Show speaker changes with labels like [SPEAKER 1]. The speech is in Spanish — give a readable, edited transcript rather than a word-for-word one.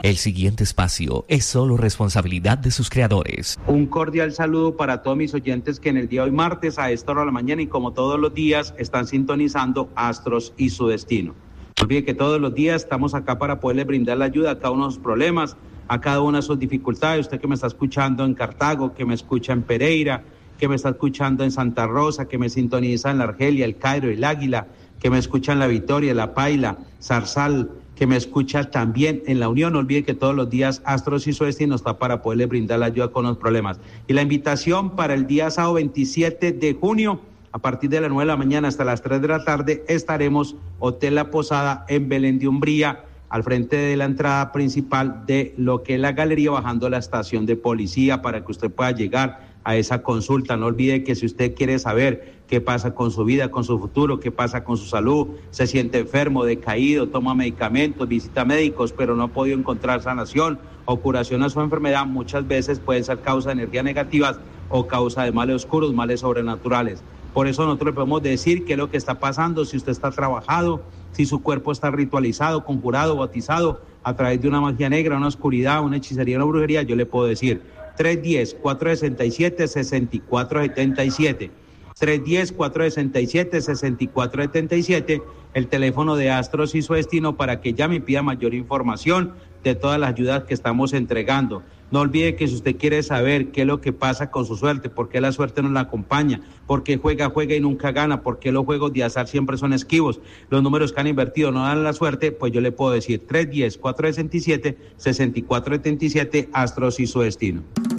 [SPEAKER 1] El siguiente espacio es solo responsabilidad de sus creadores.
[SPEAKER 2] Un cordial saludo para todos mis oyentes que en el día de hoy martes a esta hora de la mañana y como todos los días están sintonizando Astros y su destino. No olvide que todos los días estamos acá para poderle brindar la ayuda a cada uno de sus problemas, a cada una de sus dificultades. Usted que me está escuchando en Cartago, que me escucha en Pereira, que me está escuchando en Santa Rosa, que me sintoniza en la Argelia, el Cairo, el Águila, que me escucha en La Victoria, La Paila, Zarzal, que me escucha también en La Unión. No olvide que todos los días Astros y su destino está para poderle brindar la ayuda con los problemas. Y la invitación para el día sábado 27 de junio, a partir de las 9 de la mañana hasta las 3 de la tarde, estaremos Hotel La Posada en Belén de Umbría, al frente de la entrada principal de lo que es la galería, bajando la estación de policía para que usted pueda llegar a esa consulta. No olvide que si usted quiere saber qué pasa con su vida, con su futuro, qué pasa con su salud, se siente enfermo, decaído, toma medicamentos, visita médicos, pero no ha podido encontrar sanación o curación a su enfermedad, muchas veces pueden ser causa de energías negativas o causa de males oscuros, males sobrenaturales. Por eso nosotros le podemos decir qué es lo que está pasando, si usted está trabajado, si su cuerpo está ritualizado, conjurado, bautizado a través de una magia negra, una oscuridad, una hechicería, una brujería. Yo le puedo decir 310-467-6477. 310-467-6477, el teléfono de Astros y su destino para que llame y pida mayor información de todas las ayudas que estamos entregando. No olvide que si usted quiere saber qué es lo que pasa con su suerte, por qué la suerte no la acompaña, por qué juega y nunca gana, por qué los juegos de azar siempre son esquivos, los números que han invertido no dan la suerte, pues yo le puedo decir 310-467-6477, Astros y su destino.